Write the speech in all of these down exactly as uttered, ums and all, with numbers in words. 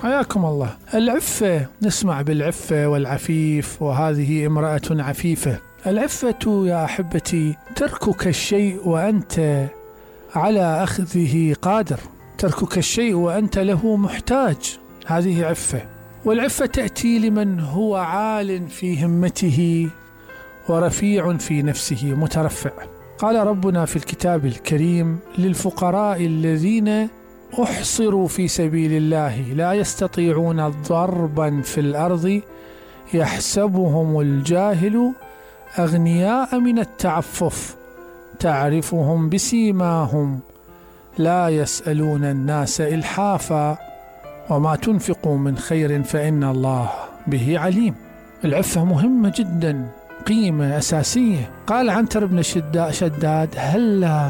حياكم الله. العفة، نسمع بالعفة والعفيف، وهذه امرأة عفيفة. العفة يا أحبتي تركك الشيء وأنت على أخذه قادر، تركك الشيء وأنت له محتاج، هذه عفة. والعفة تأتي لمن هو عال في همته ورفيع في نفسه، مترفع. قال ربنا في الكتاب الكريم: للفقراء الذين أحصروا في سبيل الله لا يستطيعون ضربا في الأرض يحسبهم الجاهل أغنياء من التعفف تعرفهم بسيماهم لا يسألون الناس إلحافا وما تنفقوا من خير فإن الله به عليم. العفة مهمة جدا، قيمة أساسية. قال عنتر بن شداد: هلا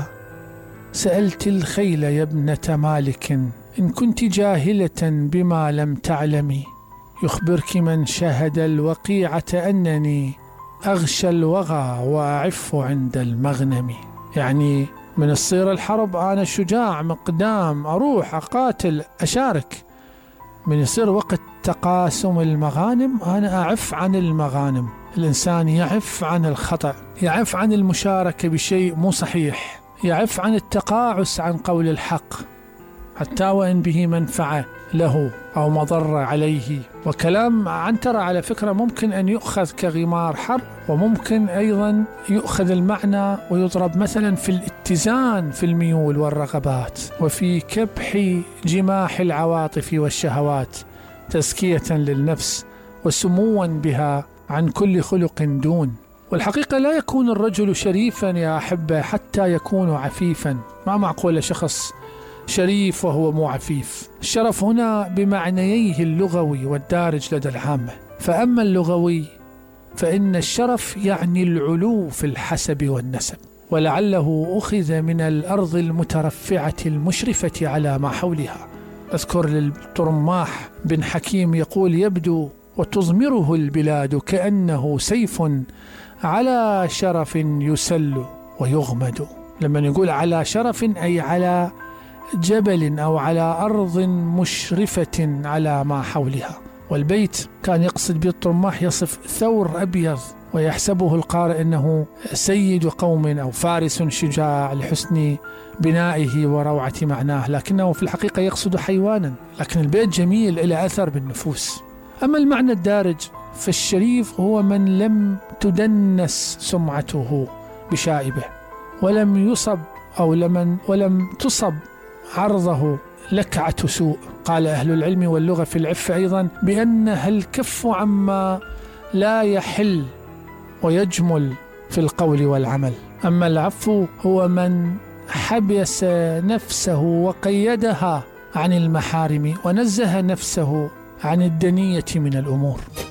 سألت الخيل يا ابنة مالك إن كنت جاهلة بما لم تعلمي، يخبرك من شهد الوقيعة أنني أغشى الوغى وأعف عند المغنم. يعني من الصير الحرب أنا شجاع مقدام، أروح أقاتل أشارك. من يصير وقت تقاسم المغانم أنا أعف عن المغانم. الإنسان يعف عن الخطأ، يعف عن المشاركة بشيء مو صحيح، يعف عن التقاعس عن قول الحق حتى وإن به منفعة له أو مضرة عليه. وكلام عنترة على فكرة ممكن أن يؤخذ كغمار حرب، وممكن أيضا يؤخذ المعنى ويضرب مثلا في الاتزان في الميول والرغبات، وفي كبح جماح العواطف والشهوات، تزكية للنفس وسموا بها عن كل خلق دون. والحقيقة لا يكون الرجل شريفا يا أحبة حتى يكون عفيفا. ما معقول شخص شريف وهو مو عفيف. الشرف هنا بمعنييه اللغوي والدارج لدى العامة. فأما اللغوي فإن الشرف يعني العلو في الحسب والنسب، ولعله أخذ من الأرض المترفعة المشرفة على ما حولها. أذكر للطرماح بن حكيم يقول: يبدو وتضمره البلاد كأنه سيف على شرف يسل ويغمد. لما يقول على شرف أي على جبل أو على أرض مشرفة على ما حولها. والبيت كان يقصد بالطرماح يصف ثور أبيض ويحسبه القارئ أنه سيد قوم أو فارس شجاع لحسن بنائه وروعة معناه، لكنه في الحقيقة يقصد حيوانا. لكن البيت جميل إلى أثر بالنفوس. أما المعنى الدارج فالشريف هو من لم تدنس سمعته بشائبه، ولم يصب أو لمن ولم تصب عرضه لكعة سوء. قال أهل العلم واللغة في العفة أيضا بأنها الكف عما لا يحل ويجمل في القول والعمل. أما العفو هو من حبس نفسه وقيدها عن المحارم ونزه نفسه عن الدنية من الأمور.